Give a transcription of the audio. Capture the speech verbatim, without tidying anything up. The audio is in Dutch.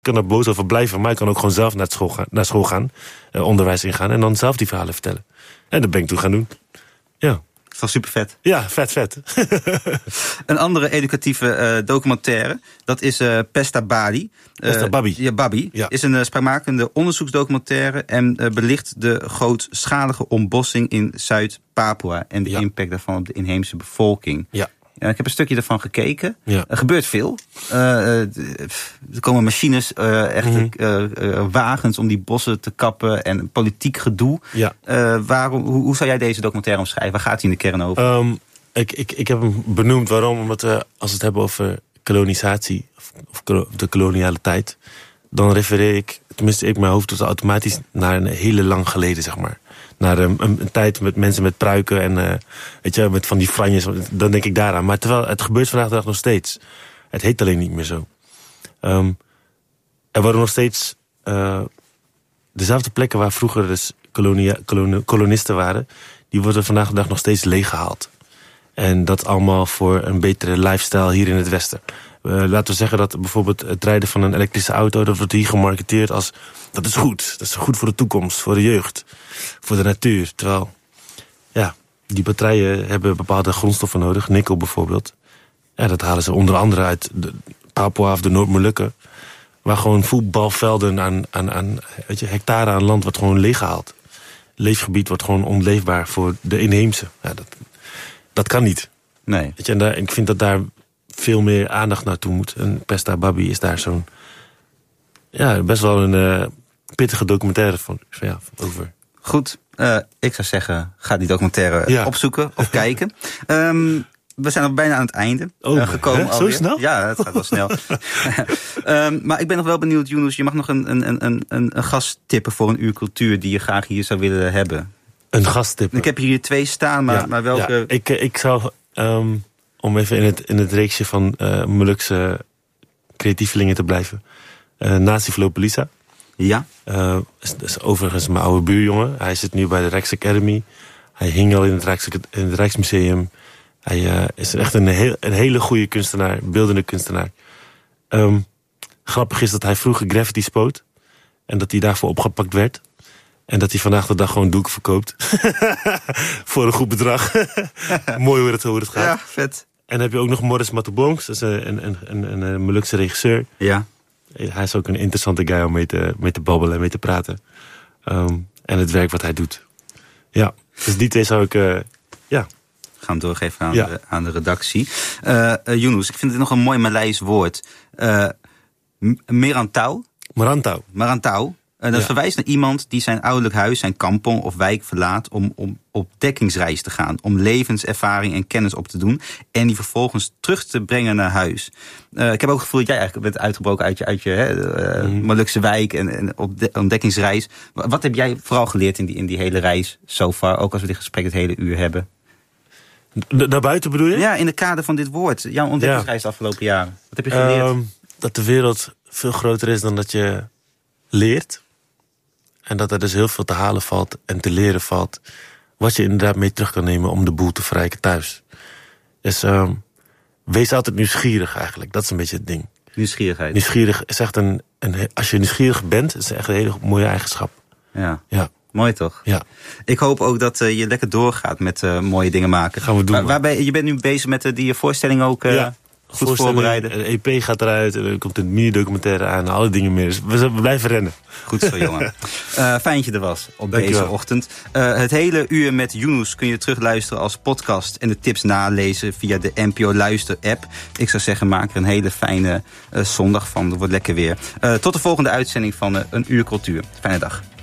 kan er boos over blijven, maar ik kan ook gewoon zelf naar school gaan, naar school gaan uh, onderwijs ingaan en dan zelf die verhalen vertellen. En dat ben ik toen gaan doen. Ja. Dat is wel super vet. Ja, vet, vet. Een andere educatieve uh, documentaire, dat is uh, Pesta Bali. Uh, Pesta Babi. Ja, Babi. Ja. Is een uh, spraakmakende onderzoeksdocumentaire en uh, belicht de grootschalige ontbossing in Zuid-Papua en de ja. impact daarvan op de inheemse bevolking. Ja. Ja, ik heb een stukje ervan gekeken. Ja. Er gebeurt veel. Uh, er komen machines, uh, echt mm-hmm. uh, uh, wagens om die bossen te kappen en politiek gedoe. Ja. Uh, waarom, hoe, hoe zou jij deze documentaire omschrijven? Waar gaat hij in de kern over? Um, ik, ik, ik heb hem benoemd. Waarom? Omdat we, als we het hebben over kolonisatie, of, of de koloniale tijd, dan refereer ik, tenminste ik mijn hoofd doet automatisch naar een hele lang geleden, zeg maar. Naar een, een, een tijd met mensen met pruiken en uh, weet je, met van die franjes. Dan denk ik daaraan. Maar terwijl het gebeurt vandaag de dag nog steeds. Het heet alleen niet meer zo. Um, er worden nog steeds uh, dezelfde plekken waar vroeger dus kolonia, kolon, kolonisten waren, die worden vandaag de dag nog steeds leeggehaald. En dat allemaal voor een betere lifestyle hier in het Westen. Uh, laten we zeggen dat bijvoorbeeld het rijden van een elektrische auto, dat wordt hier gemarketeerd als, dat is goed. Dat is goed voor de toekomst, voor de jeugd, voor de natuur. Terwijl, ja, die batterijen hebben bepaalde grondstoffen nodig, nikkel bijvoorbeeld. Ja, dat halen ze onder andere uit de Papua of de Noord-Molukken, waar gewoon voetbalvelden aan, aan, aan weet je, hectare aan land wordt gewoon leeggehaald. Leefgebied wordt gewoon onleefbaar voor de inheemse. Ja, dat, dat kan niet. Nee. Weet je, en daar, ik vind dat daar veel meer aandacht naartoe moet. En Pesta Babi is daar zo'n, ja, best wel een uh, pittige documentaire van, van, ja, over. Goed, uh, ik zou zeggen, ga die documentaire ja. opzoeken of kijken. Um, we zijn al bijna aan het einde oh, uh, gekomen. Hè? Zo snel? Ja, het gaat wel snel. um, maar ik ben nog wel benieuwd, Yunus, je mag nog een, een, een, een, een gast tippen voor een uur cultuur die je graag hier zou willen hebben. Een gast tippen? Ik heb hier twee staan, maar, ja, maar welke... Ja, ik, ik zou, um, om even in het, in het reeksje van uh, Molukse creatievelingen te blijven, uh, Nazi Flopelisa. Ja. Uh, is, is overigens mijn oude buurjongen. Hij zit nu bij de Rijksacademy. Hij hing al in het, Rijks, in het Rijksmuseum. Hij uh, is echt een, heel, een hele goede kunstenaar, beeldende kunstenaar. Um, grappig is dat hij vroeger graffiti spoot. En dat hij daarvoor opgepakt werd. En dat hij vandaag de dag gewoon doeken verkoopt. Voor een goed bedrag. Mooi hoe het, hoe het gaat. Ja, vet. En dan heb je ook nog Morris Matobongs. Dat is een, een, een, een, een Molukse regisseur. Ja. Hij is ook een interessante guy om mee te, mee te babbelen en mee te praten. Um, en het werk wat hij doet. Ja, dus die twee zou ik... Uh, ja... gaan doorgeven aan, ja. de, aan de redactie. Uh, uh, Yunus, ik vind het nog een mooi Maleis woord. Uh, Merantau. Marantau. Marantau. Uh, dat ja. verwijst naar iemand die zijn ouderlijk huis, zijn kampong of wijk verlaat om, om op dekkingsreis te gaan. Om levenservaring en kennis op te doen. En die vervolgens terug te brengen naar huis. Uh, ik heb ook het gevoel dat jij eigenlijk bent uitgebroken uit je, uit je hè, uh, mm. Molukse wijk en, en op de, ontdekkingsreis. Wat heb jij vooral geleerd in die, in die hele reis so far? Ook als we dit gesprek het hele uur hebben. Naar buiten bedoel je? Ja, in het kader van dit woord. Jouw ontdekkingsreis ja. de afgelopen jaren. Wat heb je geleerd? Um, dat de wereld veel groter is dan dat je leert. En dat er dus heel veel te halen valt en te leren valt. Wat je inderdaad mee terug kan nemen om de boel te verrijken thuis. Dus um, wees altijd nieuwsgierig eigenlijk. Dat is een beetje het ding. Nieuwsgierigheid. Nieuwsgierig is echt een... een als je nieuwsgierig bent, is het echt een hele mooie eigenschap. Ja. Ja. Mooi toch? Ja. Ik hoop ook dat uh, je lekker doorgaat met uh, mooie dingen maken. Gaan we doen. Waar, waarbij, je bent nu bezig met uh, die voorstelling ook uh, ja. goed voorbereiden. De E P gaat eruit, er komt een mini-documentaire aan, alle dingen meer. Dus we, we blijven rennen. Goed zo, jongen. uh, fijn dat je er was op Dank deze ochtend. Uh, het hele uur met Yunus kun je terugluisteren als podcast en de tips nalezen via de N P O Luister app. Ik zou zeggen, maak er een hele fijne uh, zondag van. Het wordt lekker weer. Uh, tot de volgende uitzending van uh, Een Uur Cultuur. Fijne dag.